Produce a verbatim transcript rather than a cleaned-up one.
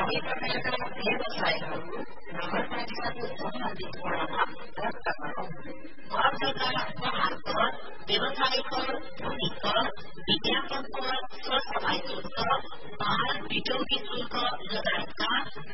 यी प्रकारका व्यवसायहरू नगरपालिकाको सम्बन्धित वडामा रद्द गरौं। करका वाहन कर, व्यवसाय कर, भूमि कर, विज्ञापन कर, सरसफाई शुल्क, वाहन बिटौती शुल्क लगायत